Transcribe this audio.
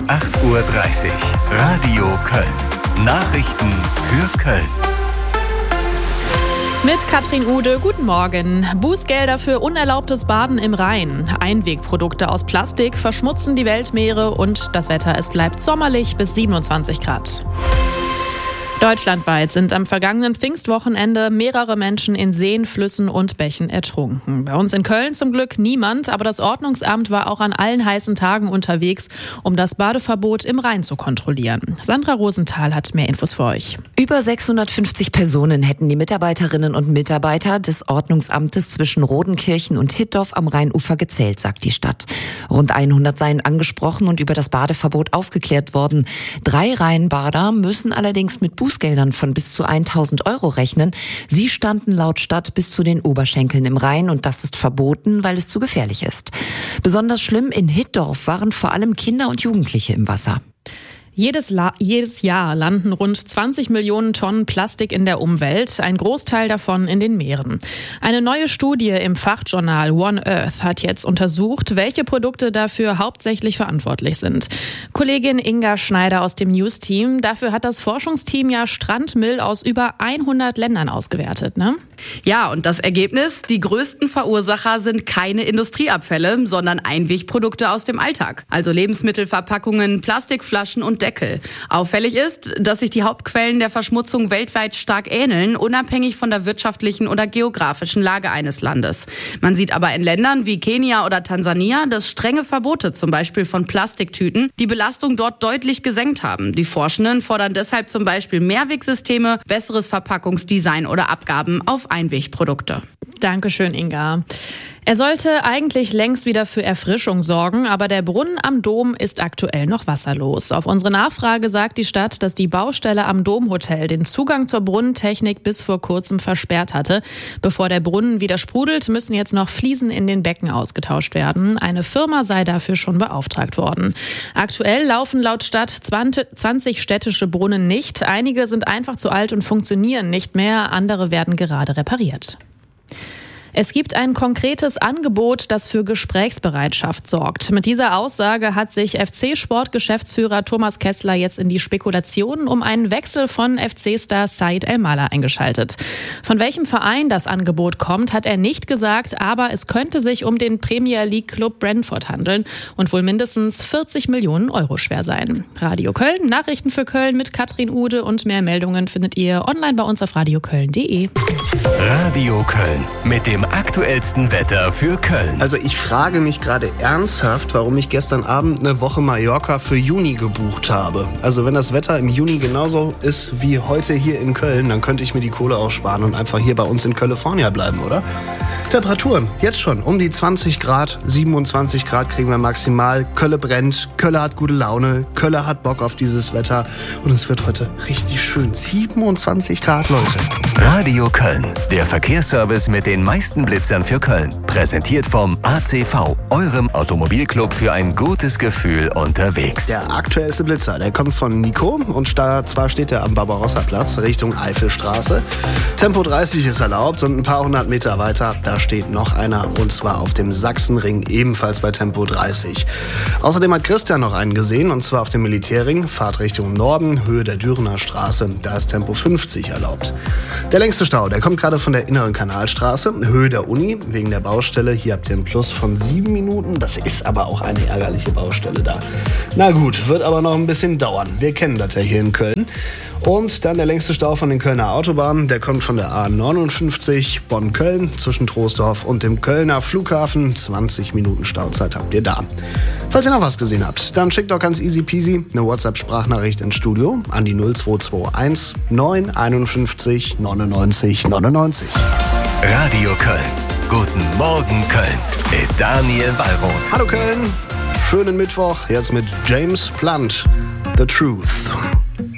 8:30 Uhr. Radio Köln. Nachrichten für Köln. Mit Katrin Ude, guten Morgen. Bußgelder für unerlaubtes Baden im Rhein. Einwegprodukte aus Plastik verschmutzen die Weltmeere und das Wetter, es bleibt sommerlich bis 27 Grad. Deutschlandweit sind am vergangenen Pfingstwochenende mehrere Menschen in Seen, Flüssen und Bächen ertrunken. Bei uns in Köln zum Glück niemand, aber das Ordnungsamt war auch an allen heißen Tagen unterwegs, um das Badeverbot im Rhein zu kontrollieren. Sandra Rosenthal hat mehr Infos für euch. Über 650 Personen hätten die Mitarbeiterinnen und Mitarbeiter des Ordnungsamtes zwischen Rodenkirchen und Hittorf am Rheinufer gezählt, sagt die Stadt. Rund 100 seien angesprochen und über das Badeverbot aufgeklärt worden. 3 Rheinbader müssen allerdings mit Bußgeldern von bis zu 1.000 Euro rechnen. Sie standen laut Stadt bis zu den Oberschenkeln im Rhein und das ist verboten, weil es zu gefährlich ist. Besonders schlimm in Hittorf waren vor allem Kinder und Jugendliche im Wasser. Jedes Jahr landen rund 20 Millionen Tonnen Plastik in der Umwelt, ein Großteil davon in den Meeren. Eine neue Studie im Fachjournal One Earth hat jetzt untersucht, welche Produkte dafür hauptsächlich verantwortlich sind. Kollegin Inga Schneider aus dem News-Team, dafür hat das Forschungsteam ja Strandmüll aus über 100 Ländern ausgewertet, ne? Ja, und das Ergebnis? Die größten Verursacher sind keine Industrieabfälle, sondern Einwegprodukte aus dem Alltag. Also Lebensmittelverpackungen, Plastikflaschen und Deckel. Auffällig ist, dass sich die Hauptquellen der Verschmutzung weltweit stark ähneln, unabhängig von der wirtschaftlichen oder geografischen Lage eines Landes. Man sieht aber in Ländern wie Kenia oder Tansania, dass strenge Verbote, zum Beispiel von Plastiktüten, die Belastung dort deutlich gesenkt haben. Die Forschenden fordern deshalb zum Beispiel Mehrwegsysteme, besseres Verpackungsdesign oder Abgaben auf Einwegprodukte. Dankeschön, Inga. Er sollte eigentlich längst wieder für Erfrischung sorgen, aber der Brunnen am Dom ist aktuell noch wasserlos. Auf unsere Nachfrage sagt die Stadt, dass die Baustelle am Domhotel den Zugang zur Brunnentechnik bis vor kurzem versperrt hatte. Bevor der Brunnen wieder sprudelt, müssen jetzt noch Fliesen in den Becken ausgetauscht werden. Eine Firma sei dafür schon beauftragt worden. Aktuell laufen laut Stadt 20 städtische Brunnen nicht. Einige sind einfach zu alt und funktionieren nicht mehr, andere werden gerade repariert. Es gibt ein konkretes Angebot, das für Gesprächsbereitschaft sorgt. Mit dieser Aussage hat sich FC-Sportgeschäftsführer Thomas Kessler jetzt in die Spekulationen um einen Wechsel von FC-Star Said El-Mala eingeschaltet. Von welchem Verein das Angebot kommt, hat er nicht gesagt, aber es könnte sich um den Premier League Club Brentford handeln und wohl mindestens 40 Millionen Euro schwer sein. Radio Köln, Nachrichten für Köln mit Katrin Ude und mehr Meldungen findet ihr online bei uns auf radioköln.de. Radio Köln mit dem aktuellsten Wetter für Köln. Also ich frage mich gerade ernsthaft, warum ich gestern Abend eine Woche Mallorca für Juni gebucht habe. Also wenn das Wetter im Juni genauso ist wie heute hier in Köln, dann könnte ich mir die Kohle auch sparen und einfach hier bei uns in California bleiben, oder? Temperaturen, jetzt schon um die 20 Grad, 27 Grad kriegen wir maximal. Kölle brennt, Kölle hat gute Laune, Kölle hat Bock auf dieses Wetter und es wird heute richtig schön. 27 Grad, Leute. Radio Köln, der Verkehrsservice mit den meisten Blitzern für Köln. Präsentiert vom ACV, eurem Automobilclub für ein gutes Gefühl unterwegs. Der aktuellste Blitzer, der kommt von Nico und zwar steht er am Barbarossa-Platz Richtung Eifelstraße. Tempo 30 ist erlaubt und ein paar hundert Meter weiter, da steht noch einer und zwar auf dem Sachsenring, ebenfalls bei Tempo 30. Außerdem hat Christian noch einen gesehen und zwar auf dem Militärring, Fahrt Richtung Norden, Höhe der Dürener Straße, da ist Tempo 50 erlaubt. Der längste Stau, der kommt gerade von der Inneren Kanalstraße, Höhe der Uni, wegen der Baustelle. Hier habt ihr einen Plus von 7 Minuten. Das ist aber auch eine ärgerliche Baustelle da. Na gut, wird aber noch ein bisschen dauern. Wir kennen das ja hier in Köln. Und dann der längste Stau von den Kölner Autobahnen. Der kommt von der A59 Bonn-Köln zwischen Troisdorf und dem Kölner Flughafen. 20 Minuten Stauzeit habt ihr da. Falls ihr noch was gesehen habt, dann schickt doch ganz easy peasy eine WhatsApp-Sprachnachricht ins Studio an die 0221 951 99 99. Radio Köln. Guten Morgen Köln mit Daniel Wallroth. Hallo Köln, schönen Mittwoch, jetzt mit James Blunt, The Truth.